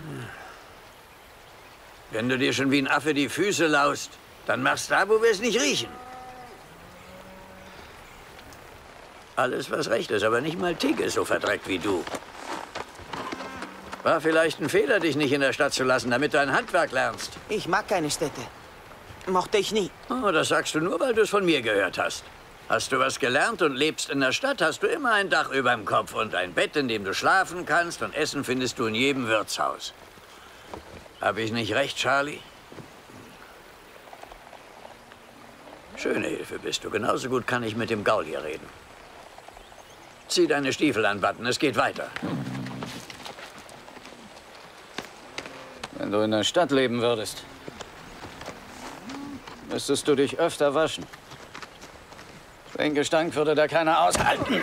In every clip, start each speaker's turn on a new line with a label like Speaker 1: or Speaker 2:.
Speaker 1: Wenn du dir schon wie ein Affe die Füße laust, dann machst da, wo wir es nicht riechen. Alles, was recht ist, aber nicht mal Tig ist so verdreckt wie du. War vielleicht ein Fehler, dich nicht in der Stadt zu lassen, damit du ein Handwerk lernst.
Speaker 2: Ich mag keine Städte. Mochte ich nie.
Speaker 1: Oh, das sagst du nur, weil du es von mir gehört hast. Hast du was gelernt und lebst in der Stadt, hast du immer ein Dach über dem Kopf und ein Bett, in dem du schlafen kannst, und Essen findest du in jedem Wirtshaus. Hab ich nicht recht, Charlie? Schöne Hilfe bist du. Genauso gut kann ich mit dem Gaul hier reden. Zieh deine Stiefel an, Button. Es geht weiter.
Speaker 3: Wenn du in der Stadt leben würdest, müsstest du dich öfter waschen. Den Gestank würde da keiner aushalten.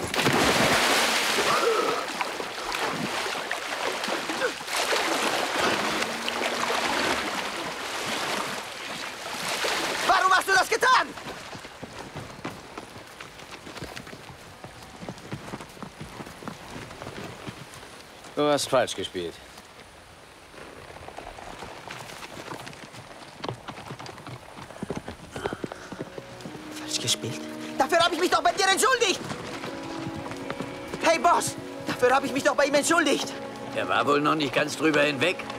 Speaker 2: Warum hast du das getan?
Speaker 3: Du hast falsch gespielt.
Speaker 2: Gespielt. Dafür habe ich mich doch bei dir entschuldigt. Hey, Boss, dafür habe ich mich doch bei ihm entschuldigt.
Speaker 1: Er war wohl noch nicht ganz drüber hinweg.